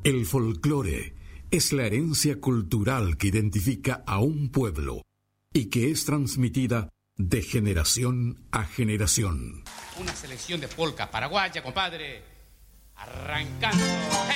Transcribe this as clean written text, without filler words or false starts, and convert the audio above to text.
El folclore es la herencia cultural que identifica a un pueblo y que es transmitida de generación a generación. Una selección de polca paraguaya, compadre. Arrancando. ¡Hey!